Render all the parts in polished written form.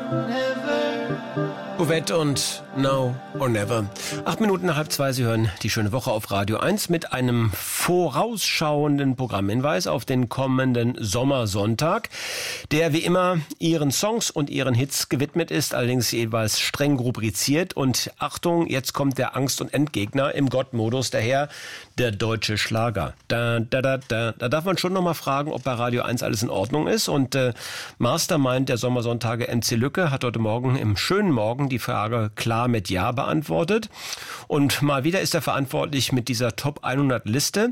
Buvette und Now or Never. 8 Minuten nach 1:30, Sie hören die schöne Woche auf Radio 1 mit einem vorausschauenden Programmhinweis auf den kommenden Sommersonntag, der wie immer Ihren Songs und Ihren Hits gewidmet ist, allerdings jeweils streng rubriziert. Und Achtung, jetzt kommt der Angst- und Endgegner im Gott-Modus daher, der deutsche Schlager. Da darf man schon nochmal fragen, ob bei Radio 1 alles in Ordnung ist. Und Mastermind der Sommersonntage MC Lücke hat heute Morgen im schönen Morgen die Frage klar mit Ja beantwortet. Und mal wieder ist er verantwortlich, mit dieser Top 100 Liste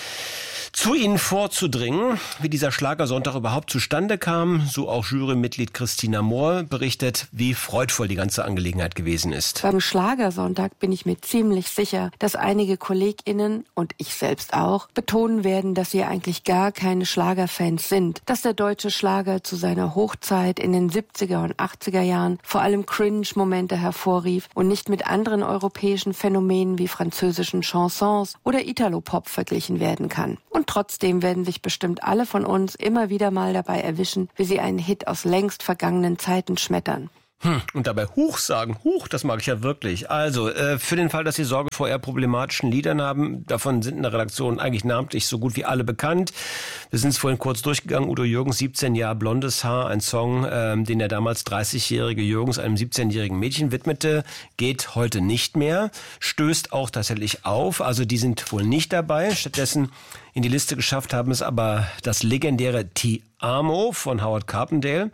zu Ihnen vorzudringen, wie dieser Schlagersonntag überhaupt zustande kam. So auch Jurymitglied Christina Mohr berichtet, wie freudvoll die ganze Angelegenheit gewesen ist. Beim Schlagersonntag bin ich mir ziemlich sicher, dass einige KollegInnen und ich selbst auch betonen werden, dass wir eigentlich gar keine Schlagerfans sind. Dass der deutsche Schlager zu seiner Hochzeit in den 70er und 80er Jahren vor allem Cringe-Momente hervorrief und nicht mit anderen europäischen Phänomenen wie französischen Chansons oder Italo-Pop verglichen werden kann. Und trotzdem werden sich bestimmt alle von uns immer wieder mal dabei erwischen, wie sie einen Hit aus längst vergangenen Zeiten schmettern. Und dabei Huch sagen. Huch, das mag ich ja wirklich. Also, für den Fall, dass Sie Sorge vor eher problematischen Liedern haben, davon sind in der Redaktion eigentlich namentlich so gut wie alle bekannt. Wir sind es vorhin kurz durchgegangen. Udo Jürgens, 17 Jahre blondes Haar, ein Song, den der damals 30-jährige Jürgens einem 17-jährigen Mädchen widmete, geht heute nicht mehr, stößt auch tatsächlich auf. Also die sind wohl nicht dabei. Stattdessen in die Liste geschafft haben es aber das legendäre Ti Amo von Howard Carpendale.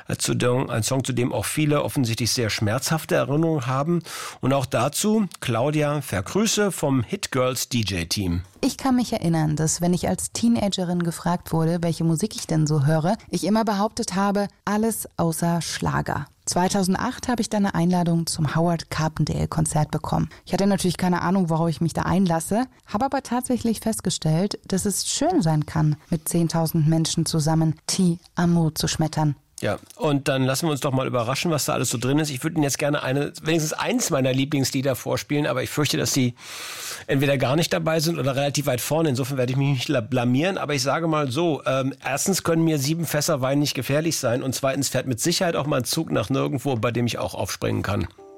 Ein Song, zu dem auch viele offensichtlich sehr schmerzhafte Erinnerungen haben. Und auch dazu Claudia Verkrüße vom Hit Girls DJ-Team. Ich kann mich erinnern, dass wenn ich als Teenagerin gefragt wurde, welche Musik ich denn so höre, ich immer behauptet habe, alles außer Schlager. 2008 habe ich dann eine Einladung zum Howard Carpendale-Konzert bekommen. Ich hatte natürlich keine Ahnung, worauf ich mich da einlasse, habe aber tatsächlich festgestellt, dass es schön sein kann, mit 10.000 Menschen zusammen Ti Amo zu schmettern. Ja, und dann lassen wir uns doch mal überraschen, was da alles so drin ist. Ich würde Ihnen jetzt gerne wenigstens eins meiner Lieblingslieder vorspielen, aber ich fürchte, dass Sie entweder gar nicht dabei sind oder relativ weit vorne. Insofern werde ich mich nicht blamieren, aber ich sage mal so, erstens können mir 7 Fässer Wein nicht gefährlich sein und zweitens fährt mit Sicherheit auch mal ein Zug nach nirgendwo, bei dem ich auch aufspringen kann.